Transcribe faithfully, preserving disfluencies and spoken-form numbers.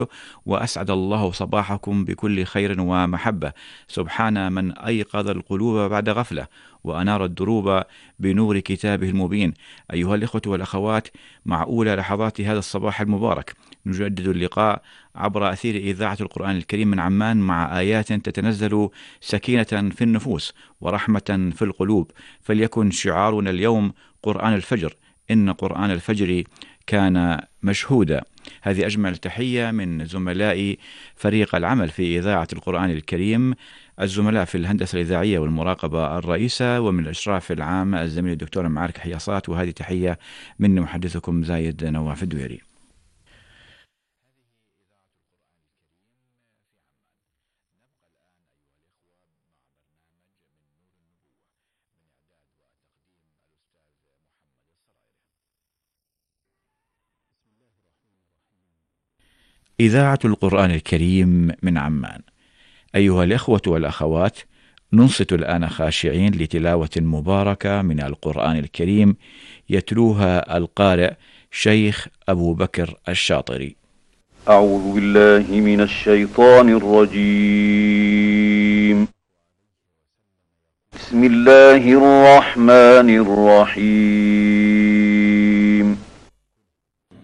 وأسعد الله صباحكم بكل خير ومحبة. سبحان من أيقظ القلوب بعد غفلة وأنار الدروب بنور كتابه المبين. أيها الإخوة والأخوات، مع أولى لحظات هذا الصباح المبارك نجدد اللقاء عبر أثير إذاعة القرآن الكريم من عمان، مع آيات تتنزل سكينة في النفوس ورحمة في القلوب. فليكن شعارنا اليوم قرآن الفجر، إن قرآن الفجر كان مشهودا. هذه أجمل تحية من زملاء فريق العمل في إذاعة القرآن الكريم، الزملاء في الهندسة الإذاعية والمراقبة الرئيسة، ومن الإشراف العام الزميل الدكتور معارك حياصات. وهذه تحية من محدثكم زايد نواف الدويري. إذاعة القرآن الكريم من عمان. أيها الإخوة والأخوات، ننصت الآن خاشعين لتلاوة مباركة من القرآن الكريم يتلوها القارئ شيخ أبو بكر الشاطري. أعوذ بالله من الشيطان الرجيم. بسم الله الرحمن الرحيم.